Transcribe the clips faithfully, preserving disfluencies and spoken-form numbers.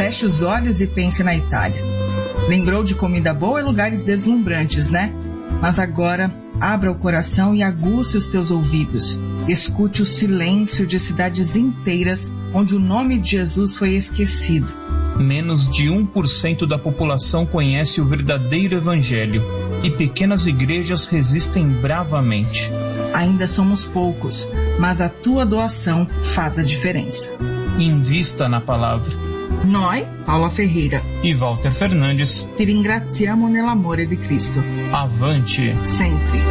Feche os olhos e pense na Itália. Lembrou de comida boa e lugares deslumbrantes, né? Mas agora, abra o coração e aguce os teus ouvidos. Escute o silêncio de cidades inteiras onde o nome de Jesus foi esquecido. Menos de um por cento da população conhece o verdadeiro evangelho e pequenas igrejas resistem bravamente. Ainda somos poucos, mas a tua doação faz a diferença. Invista na palavra. Noi, Paula Ferreira e Walter Fernandes, ti ringraziamo nell'amore di Cristo. Avante! Sempre.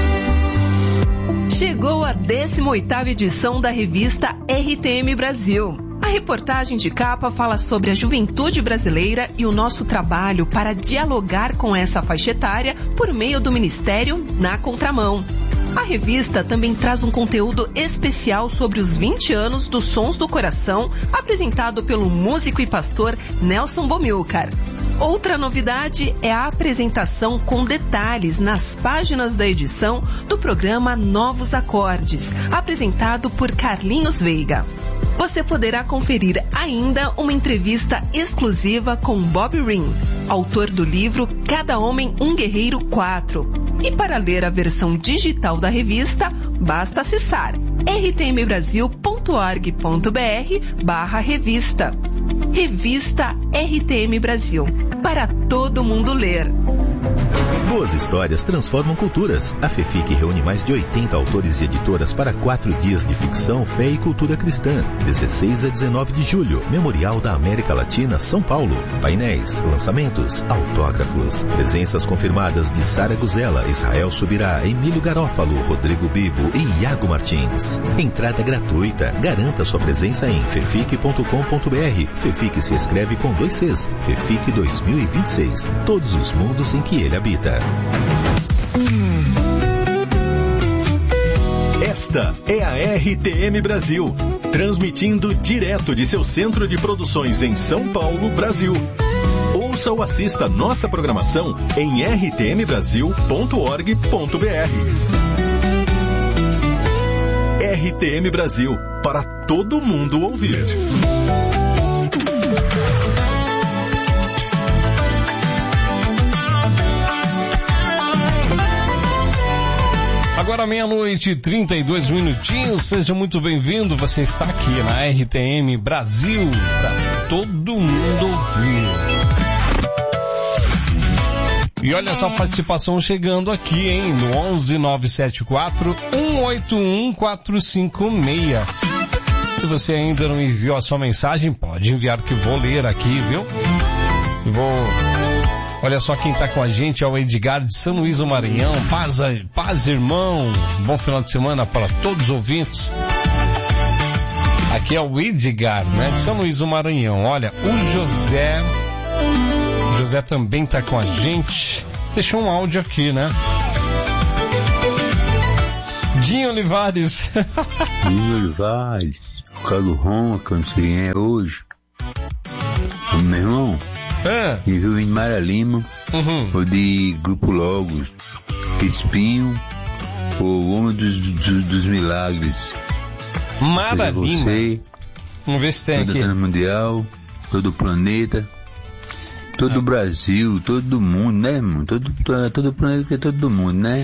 Chegou a décima oitava edição da revista R T M Brasil. A reportagem de capa fala sobre a juventude brasileira e o nosso trabalho para dialogar com essa faixa etária por meio do Ministério Na Contramão. A revista também traz um conteúdo especial sobre os vinte anos dos Sons do Coração, apresentado pelo músico e pastor Nelson Bomilcar. Outra novidade é a apresentação com detalhes nas páginas da edição do programa Novos Acordes, apresentado por Carlinhos Veiga. Você poderá conferir ainda uma entrevista exclusiva com Bob Ring, autor do livro Cada Homem um Guerreiro quatro. E para ler a versão digital da revista, basta acessar r t m brasil ponto org ponto b r barra revista. Revista R T M Brasil, para todo mundo ler. Boas histórias transformam culturas. A FEFIC reúne mais de oitenta autores e editoras para quatro dias de ficção, fé e cultura cristã. dezesseis a dezenove de julho, Memorial da América Latina, São Paulo. Painéis, lançamentos, autógrafos. Presenças confirmadas de Sara Guzela, Israel Subirá, Emílio Garófalo, Rodrigo Bibo e Iago Martins. Entrada gratuita. Garanta sua presença em fefic ponto com ponto b r. FEFIC se escreve com dois Cs. FEFIC dois mil e vinte e seis. Todos os mundos em que ele habita. Esta é a R T M Brasil, transmitindo direto de seu centro de produções em São Paulo, Brasil. Ouça ou assista nossa programação em r t m brasil ponto org ponto b r. R T M Brasil, para todo mundo ouvir. Agora meia-noite e trinta e dois minutinhos, seja muito bem-vindo, você está aqui na R T M Brasil, para todo mundo ouvir. E olha só a participação chegando aqui, hein, no onze nove sete quatro, um oito um, quatro cinco seis. Se você ainda não enviou a sua mensagem, pode enviar que eu vou ler aqui, viu? Vou... Olha só quem tá com a gente, é o Edgar de São Luís do Maranhão. Paz, paz, irmão. Bom final de semana para todos os ouvintes. Aqui é o Edgar, né, de São Luís do Maranhão. Olha, o José, o José também tá com a gente. Deixou um áudio aqui, né? Dinho Olivares. Dinho Olivares, o Carlos Roma, que eu não sei quem é hoje. O meu irmão. Ah. E viu em Mara Lima, uhum. ou de Grupo Logos, Espinho, o Homem dos, dos, dos Milagres. Mara Lima. Você, vamos ver se tem toda aqui. Todo mundial, todo o planeta, todo o ah. Brasil, todo mundo, né, irmão? Todo, todo o planeta que é todo mundo, né?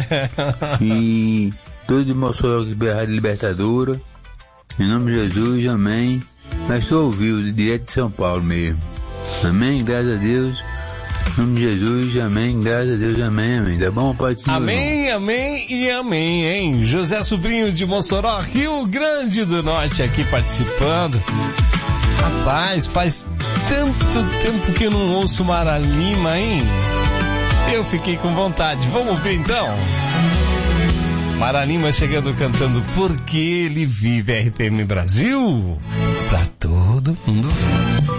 E todo o Mossoró Libertadora, em nome de Jesus, amém. Mas estou ouvindo, direto de São Paulo mesmo. Amém, graças a Deus. Em nome de Jesus, amém, graças a Deus, amém, amém. Tá bom, Pai do Senhor? Amém, amém e amém, hein? José Sobrinho de Mossoró, Rio Grande do Norte, aqui participando. Rapaz, faz tanto tempo que eu não ouço Mara Lima, hein? Eu fiquei com vontade. Vamos ver então? Mara Lima chegando cantando Porque Ele Vive, R T M Brasil, pra todo mundo ver.